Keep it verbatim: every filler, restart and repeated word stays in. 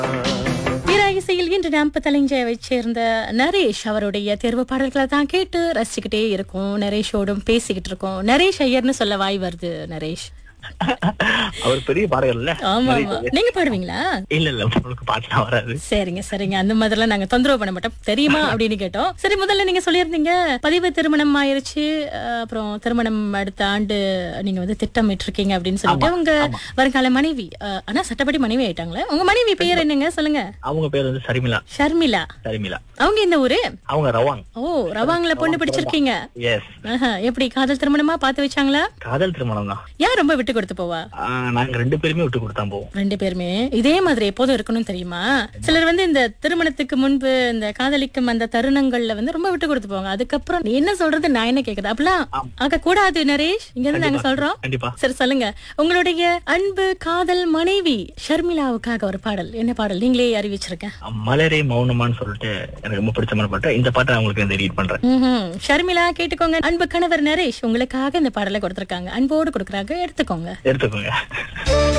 இசையில் இன்று நாம் தலைஞ்சவை சேர்ந்த நரேஷ் அவருடைய தேர்வு பாடல்களை தான் கேட்டு ரசிச்சுக்கிட்டே இருக்கோம். நரேஷோடும் பேசிக்கிட்டு இருக்கோம். நரேஷ் ஐயர்னு சொல்ல வாய் வருது. நரேஷ் அவர் பெரிய பாடகர்ல. ஆமா ஆமா. நீங்க பாடுவீங்களா? இல்ல இல்ல, உங்களுக்கு பாட்டுலாம் வராது. சரிங்க சரிங்க, அந்த மாதிரிலாம் நாங்க தொந்தரவு பண்ண மாட்டோம். தெரியுமா அப்படின்னு கேட்டோம். சரி, முதல்ல நீங்க சொல்லியிருந்தீங்க பதிவு திருமணம் ஆயிருச்சு, அப்புறம் திருமணம் அடுத்த ஆண்டு நீங்க வந்து திட்டமிட்டு இருக்கீங்க அப்படின்னு சொல்லிட்டு உங்க வருங்கால மனைவி, ஆனா சட்டப்படி மனைவி ஆயிட்டாங்களே, உங்க மனைவி பேர் என்னங்க சொல்லுங்க? அவங்க பேர் வந்து ஷர்மிளா. ஷர்மிளா. ஷர்மிளா. அவங்க இந்த ஊரு? அவங்க ரவாங். ஓ, ரவாங்ல பொண்ணு பிடிச்சிருக்கீங்க. எஸ். எப்படி காதல் திருமணமா பார்த்து வச்சாங்களா? காதல் திருமணம் தான். யார் ரொம்ப விட்டு கொடுத்து போவா? நாங்க ரெண்டு பேருமே விட்டு கொடுத்தா போவோம். ரெண்டு பேருமே இதே மாதிரி எப்போதும் இருக்கணும் தெரியுமா? சிலர் வந்து இந்த திருமணத்துக்கு முன்பு இந்த காதலிக்கும் அந்த தருணங்கள்ல வந்து ரொம்ப விட்டு கொடுத்து போவாங்க. அதுக்கப்புறம் நீ என்ன சொல்றது, நான் என்ன கேக்குது, அப்படிலாம் ஆக கூடாது நரேஷ். இங்க இருந்து நாங்க சொல்றோம். சரி சொல்லுங்க, உங்களுடைய அன்பு காதல் மனைவி ஷர்மிளாவுக்காக ஒரு பாடல். என்ன பாடல் நீங்களே அறிவிச்சிருக்கேன்? மலரே மௌனமான்னு சொல்லிட்டு எனக்கு ரொம்ப பிடிச்சமான பாட்டு. இந்த பாட்டை உங்களுக்கு வந்து ரீட் பண்றேன். ஷர்மிளா கேட்டுக்கோங்க. அன்பு கணவர் நரேஷ் உங்களுக்காக இந்த பாடலை கொடுத்திருக்காங்க. அன்போடு கொடுக்கறாங்க, எடுத்துக்கோங்க எடுத்துக்கோங்க.